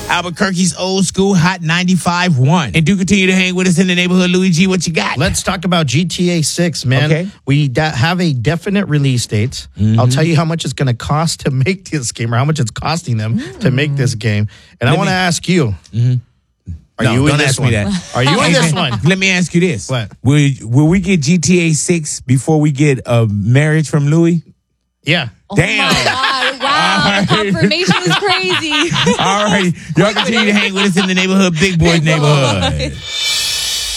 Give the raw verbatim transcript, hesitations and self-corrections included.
Albuquerque's old school Hot ninety-five point one. And do continue to hang with us in the neighborhood. Louis G, what you got? Let's talk about G T A six, man. Okay. We da- have a definite release date. Mm-hmm. I'll tell you how much it's going to cost to make this game, or how much it's costing them mm. to make this game. And Let I want to ask you, mm-hmm. are no, you in don't this ask one? Me that. Are you in this one? Let me ask you this. What? Will, will we get G T A six before we get a marriage from Louis? Yeah. Oh Damn. My God. Wow. Right. The confirmation is crazy. All right. Y'all continue to hang with us in the neighborhood, Big Boys Neighborhood.